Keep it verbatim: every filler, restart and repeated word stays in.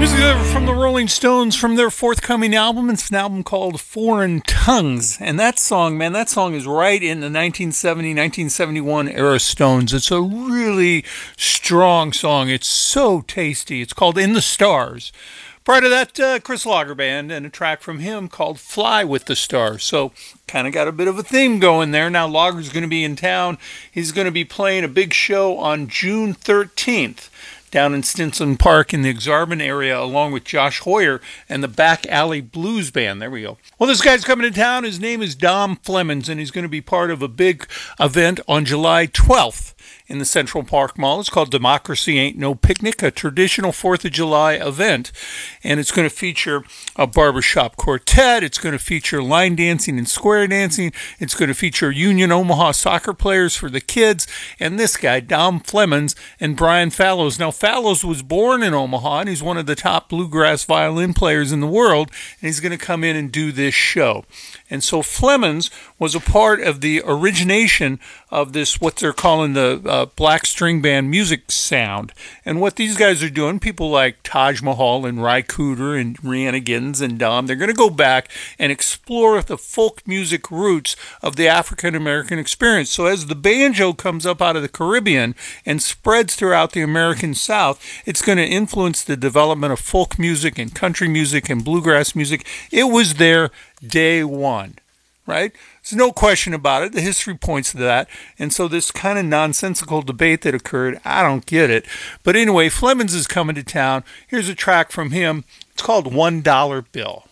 Music from the Rolling Stones from their forthcoming album. It's an album called Foreign Tongues. And that song, man, that song is right in the nineteen seventy, nineteen seventy-one era Stones. It's a really strong song. It's so tasty. It's called In the Stars. Prior to that, uh, Chris Lager Band and a track from him called Fly with the Stars. So kind of got a bit of a theme going there. Now Lager's going to be in town. He's going to be playing a big show on June thirteenth. Down in Stinson Park in the Exarban area, along with Josh Hoyer and the Back Alley Blues Band. There we go. Well, this guy's coming to town. His name is Dom Flemons, and he's going to be part of a big event on July twelfth in the Central Park Mall. It's called Democracy Ain't No Picnic, a traditional fourth of July event. And it's going to feature a barbershop quartet. It's going to feature line dancing and square dancing. It's going to feature Union Omaha soccer players for the kids. And this guy, Dom Flemons, and Brian Fallows. Now, Fallows was born in Omaha, and he's one of the top bluegrass violin players in the world. And he's going to come in and do this show. And so Flemons was a part of the origination of this, what they're calling the uh, black string band music sound. And what these guys are doing, people like Taj Mahal and Ry Cooder and Rhianna Giddens and Dom, they're going to go back and explore the folk music roots of the African-American experience. So as the banjo comes up out of the Caribbean and spreads throughout the American South, it's going to influence the development of folk music and country music and bluegrass music. It was there day one, right? There's no question about it. The history points to that. And so this kind of nonsensical debate that occurred, I don't get it. But anyway, Flemons is coming to town. Here's a track from him. It's called One Dollar Bill.